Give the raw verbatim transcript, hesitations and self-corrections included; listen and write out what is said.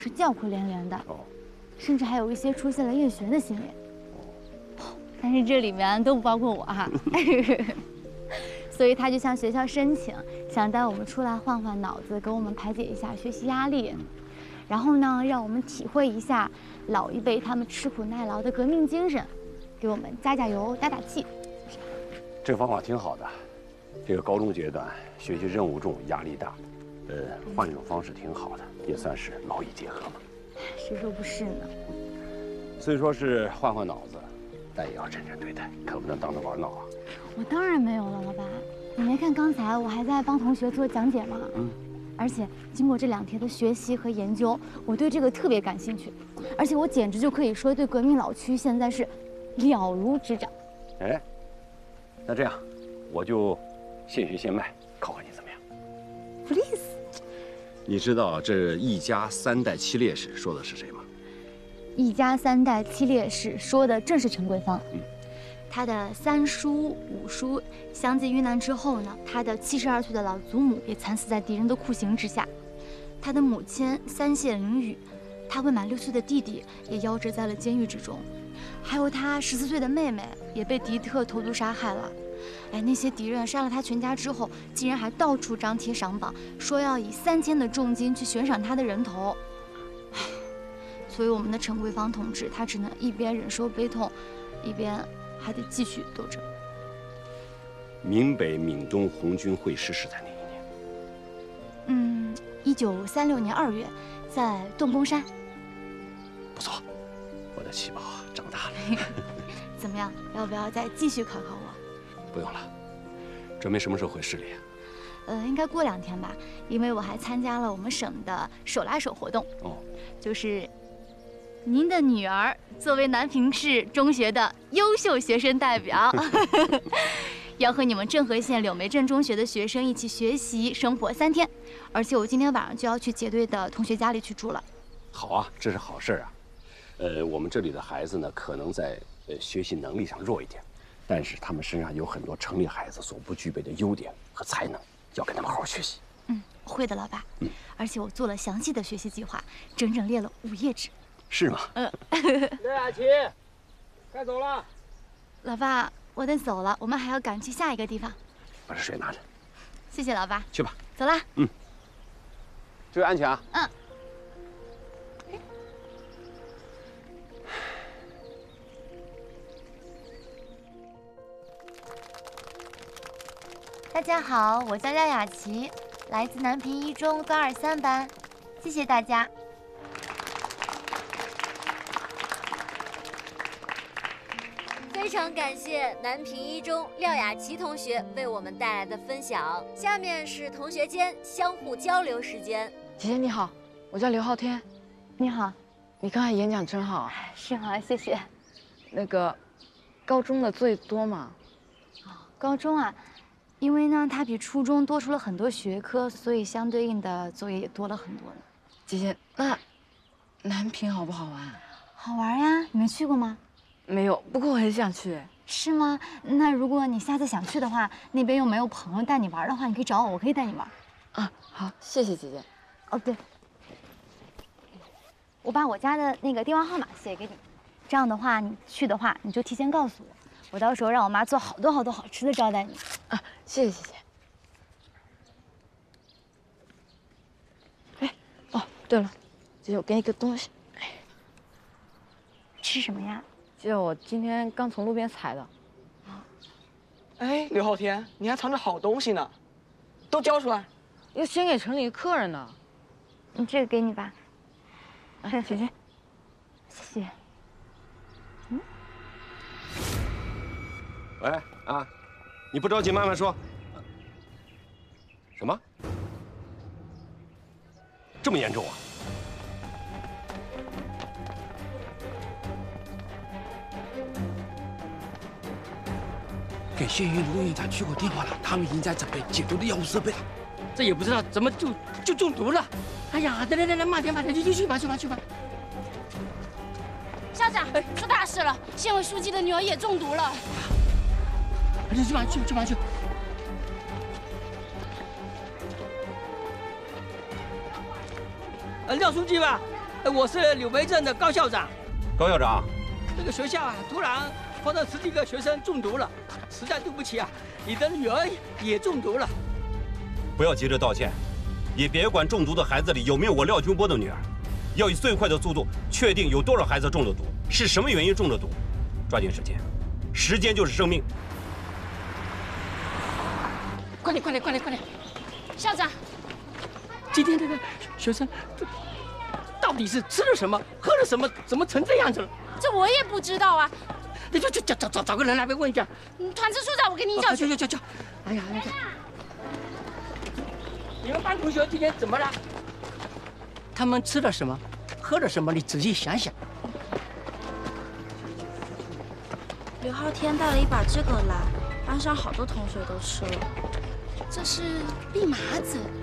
是叫苦连连的， 哦， 甚至还有一些出现了厌学的心理。哦，但是这里面都不包括我哈。所以他就向学校申请，想带我们出来换换脑子，给我们排解一下学习压力，然后呢，让我们体会一下老一辈他们吃苦耐劳的革命精神，给我们加加油、打打气。 这个方法挺好的。这个高中阶段学习任务重、压力大，呃，换一种方式挺好的，也算是劳逸结合嘛。 谁说不是呢？ 虽说是换换脑子，但也要认真对待，可不能当着玩闹啊。 我当然没有了，老板。你没看刚才我还在帮同学做讲解吗？嗯。而且经过这两天的学习和研究，我对这个特别感兴趣，而且我简直就可以说对革命老区现在是了如指掌。 哎，那这样，我就现学现卖，考考你怎么样 ？Please。 你知道这一家三代七烈士说的是谁吗？ 一家三代七烈士说的正是陈桂芳。嗯。他的三叔、五叔相继遇难之后呢，他的七十二岁的老祖母也惨死在敌人的酷刑之下，他的母亲三谢凌雨，他未满六岁的弟弟也夭折在了监狱之中，还有他十四岁的妹妹也被敌特投毒杀害了。哎，那些敌人杀了他全家之后，竟然还到处张贴赏榜，说要以三千的重金去悬赏他的人头。唉，所以我们的陈桂芳同志，他只能一边忍受悲痛，一边还得继续斗争。 闽北、闽东红军会师是在哪一年？ 嗯，一九三六年二月，在洞宫山。 不错，我的细胞啊长大了。 怎么样？要不要再继续考考我？ 不用了，准备什么时候回市里啊？ 呃，应该过两天吧，因为我还参加了我们省的手拉手活动。哦，就是。您的女儿作为南平市中学的优秀学生代表，要和你们镇河县柳梅镇中学的学生一起学习生活三天，而且我今天晚上就要去结队的同学家里去住了。 好啊，这是好事啊。呃，我们这里的孩子呢，可能在呃学习能力上弱一点，但是他们身上有很多城里孩子所不具备的优点和才能，要跟他们好好学习。 嗯，会的，老爸。嗯，而且我做了详细的学习计划，整整列了五页纸。 是吗？ 嗯。廖雅琪，该走了。 老爸，我得走了，我们还要赶去下一个地方。 把这水拿着。 谢谢老爸。 去吧。 走啦。 嗯。注意安全啊。 嗯。大家好，我叫廖雅琪，来自南平一中高二三班，谢谢大家。 非常感谢南平一中廖雅琪同学为我们带来的分享。下面是同学间相互交流时间。 姐姐你好，我叫刘昊天。 你好， 你刚才演讲真好啊。 是吗？谢谢。 那个，高中的作业多吗？ 哦，高中啊，因为呢它比初中多出了很多学科，所以相对应的作业也多了很多呢。 姐姐，那南平好不好玩？ 好玩呀，你们去过吗？ 没有，不过我很想去。 是吗？那如果你下次想去的话，那边又没有朋友带你玩的话，你可以找我，我可以带你玩。 啊，好，谢谢姐姐。 哦，对，我把我家的那个电话号码写给你，这样的话你去的话，你就提前告诉我，我到时候让我妈做好多好多好吃的招待你。 啊，谢谢姐姐。哎，哦，对了，姐姐，我给你个东西。哎， 吃什么呀？ 这我今天刚从路边采的。 哎，刘昊天，你还藏着好东西呢，都交出来。 要先给城里的客人呢。 你这个给你吧。 哎，姐姐， 谢谢。嗯。 喂啊，你不着急慢慢说。什么？这么严重啊？ 给县医院的陆院长去过电话了，他们已经在准备解毒的药物设备了。 这也不知道怎么就就中毒了。哎呀，来来来来，慢点慢点，去去吧去吧去吧。 校长，出大事了！县委书记的女儿也中毒了。 去去吧去去吧去。 呃，廖书记吧， 呃我是柳梅镇的高校长。 高校长， 这个学校啊，突然发生十几个学生中毒了，实在对不起啊，你的女儿也中毒了。 不要急着道歉，也别管中毒的孩子里有没有我廖军波的女儿，要以最快的速度确定有多少孩子中了毒，是什么原因中的毒，抓紧时间，时间就是生命。 快点，快点，快点，快点！ 校长， 今天这个学生，这到底是吃了什么，喝了什么，怎么成这样子了？ 这我也不知道啊。 那就就找找找找个人来问一下。 嗯团支处长，我给你叫去。 叫叫叫！哎呀，那个，你们班同学今天怎么了？他们吃了什么，喝了什么？你仔细想想。 刘昊天带了一把这个来，班上好多同学都吃了。 这是蓖麻子。